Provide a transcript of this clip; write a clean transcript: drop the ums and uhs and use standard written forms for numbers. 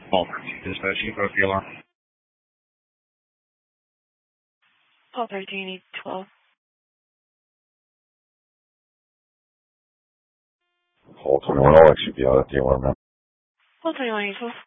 Call dispatch, you broke the alarm. Call 1312. Call 21, I'll actually be out at the alarm now. Call 2112.